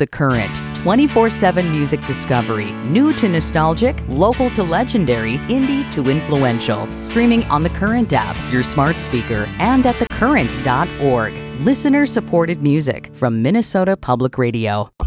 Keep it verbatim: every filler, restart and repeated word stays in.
The Current. twenty-four seven music discovery. New to nostalgic, local to legendary, indie to influential. Streaming on The Current app, your smart speaker, and at the current dot org. Listener-supported music from Minnesota Public Radio.